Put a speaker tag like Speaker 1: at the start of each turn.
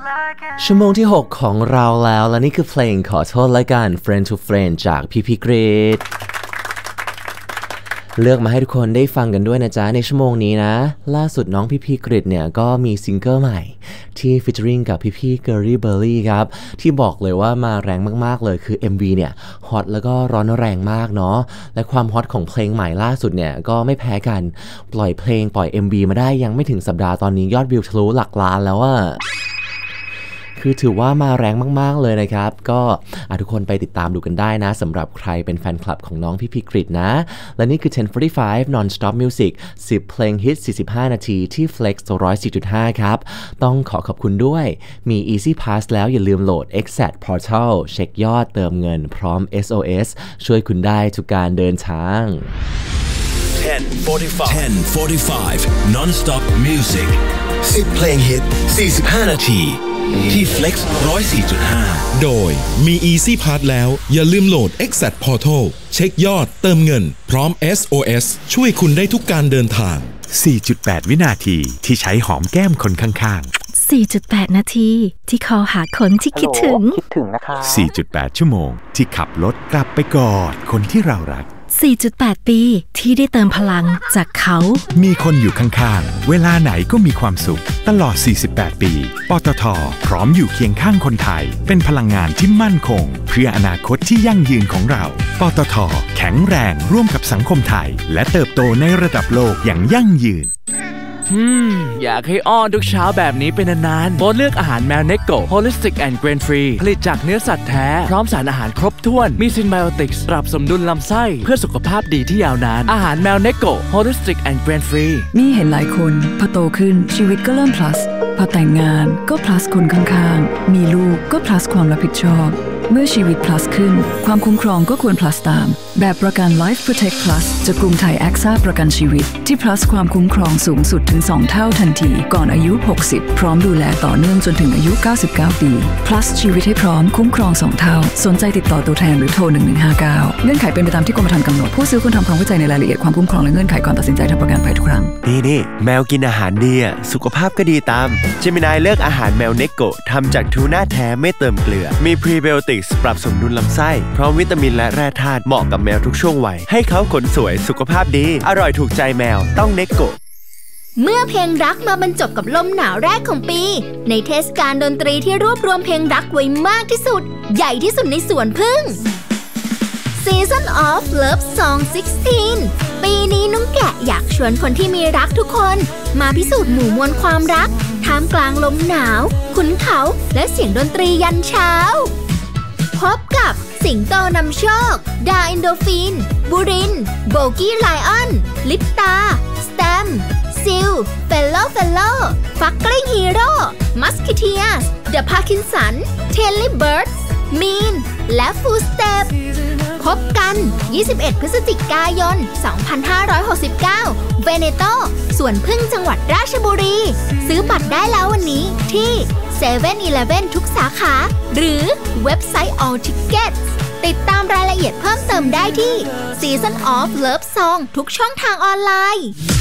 Speaker 1: ชั่วโมงที่ 6 ของเราแล้วและนี่คือเพลงขอโทษและกัน Friend to Friend จากพี่กรีดเลือกมาให้ทุกคนได้ฟังกันด้วยนะจ๊ะในชั่วโมงนี้นะล่าสุดน้องพี่กรีดเนี่ยก็มีซิงเกิลใหม่ที่ฟีเจอริงกับพี่เกอร์รี่เบอร์รี่ครับที่บอกเลยว่ามาแรงมากๆเลยคือ MV เนี่ยฮอตแล้วก็ร้อนแรงมากเนาะและความฮอตของเพลงใหม่ล่าสุดเนี่ยก็ไม่แพ้กันปล่อย MV มาได้ยังไม่ถึงสัปดาห์ตอนนี้ยอดวิวทะลุหลักล้านแล้วอะคือถือว่ามาแรงมากๆเลยนะครับก็ทุกคนไปติดตามดูกันได้นะสำหรับใครเป็นแฟนคลับของน้องพี่กฤษนะและนี่คือ 10:45 Non-Stop Music 10 เพลงฮิต 45 นาทีที่ Flex 104.5 ครับต้องขอบคุณด้วยมี Easy Pass แล้วอย่าลืมโหลด Exact Portal เช็คยอดเติมเงินพร้อม SOS ช่วยคุณได้ทุกการเดินทาง
Speaker 2: 10:45 Non-Stop Music 10 เพลงฮิต 45 นาทีที่ Flex 104.5
Speaker 3: โดยมี Easy Pass แล้วอย่าลืมโหลด Exact Portal เช็คยอดเติมเงินพร้อม SOS ช่วยคุณได้ทุกการเดินทาง
Speaker 4: 4.8 วินาทีที่ใช้หอมแก้มคนข้าง
Speaker 5: ๆ 4.8 นาทีที่คอหาคนที่คิดถึง
Speaker 4: นะคะ 4.8 ชั่วโมงที่ขับรถกลับไปกอดคนที่เรารัก
Speaker 5: 4.8 ปีที่ได้เติมพลังจากเขา
Speaker 4: มีคนอยู่ข้างๆเวลาไหนก็มีความสุขตลอด48 ปีปตท.พร้อมอยู่เคียงข้างคนไทยเป็นพลังงานที่มั่นคงเพื่ออนาคตที่ยั่งยืนของเราปตท.แข็งแรงร่วมกับสังคมไทยและเติบโตในระดับโลกอย่างยั่งยืน
Speaker 6: อยากให้อ้อนทุกเช้าแบบนี้เป็นนานๆโปรดเลือกอาหารแมวเนโก Holistic and Grain Free ผลิตจากเนื้อสัตว์แท้พร้อมสารอาหารครบถ้วนมีซินไบโอติกส์ปรับสมดุลลำไส้เพื่อสุขภาพดีที่ยาวนานอาหารแมวเนโก Holistic and Grain Free
Speaker 7: มีเห็นหลายคนพอโตขึ้นชีวิตก็เริ่ม plus พอแต่งงานก็ plus คนข้างๆมีลูกก็ plus ความรับผิดชอบเมื่อชีวิต plus ขึ้นความคุ้มครองก็ควร plus ตามแบบประกัน Life Protect Plus จากกรุงไทย AXA ประกันชีวิตที่ plus ความคุ้มครองสูงสุดถึง2 เท่าทันทีก่อนอายุ60พร้อมดูแลต่อเนื่องจนถึงอายุ99 ปี plus ชีวิตให้พร้อมคุ้มครอง2 เท่าสนใจติดต่อตัวแทนหรือโทร1159เงื่อนไขเป็นไปตามที่กรมธรรม์กำหนดผู้ซื้อควรทำความเข้าใจในรายละเอียดความคุ้มครองและเงื่อนไขก่อนตัดสินใจทำประกันภัยทุกครั้ง
Speaker 8: นี่แมวกินอาหารดีสุขภาพก็ดีตามเจมินายเลือกอาหารแมวเนโกทำจากทูน่าแท้ไม่เติมเกลือมีพรีไบโอติกส์ปรับสมดุลลำไส้พร้อมวิตามินและแร่ธาตุเหมาะกับแมวทุกช่วงวัยให้เขาขนสวยสุขภาพดีอร่อยถูกใจแมวต้องเนโก
Speaker 9: เมื่อเพลงรักมาบรรจบกับลมหนาวแรกของปีในเทศกาลดนตรีที่รวบรวมเพลงรักไว้มากที่สุดใหญ่ที่สุดในสวนผึ้ง Season of Love Song 16 ปีนี้น้องแกะอยากชวนคนที่มีรักทุกคนมาพิสูจน์หมู่มวลความรักท่ามกลางลมหนาวขุนเขาและเสียงดนตรียันเช้าพบกับสิงโตนำโชคดาอินโดฟินบุรินโบกี้ไลออนลิปตาสแตมซิลเฟลโลฟักกลิ้งฮีโร่มัสคิเทียสเดอะพาร์คินสันเทลลี่เบิร์ดมีนและฟูสเตปพบกัน21 พฤศจิกายน 2569 เวเนโตสวนผึ้งจังหวัดราชบุรีซื้อบัตรได้แล้ววันนี้ที่ 7-Eleven ทุกสาขาหรือเว็บไซต์ All Tickets ติดตามรายละเอียดเพิ่มเติมได้ที่ Season of Love Song ทุกช่องทางออนไลน์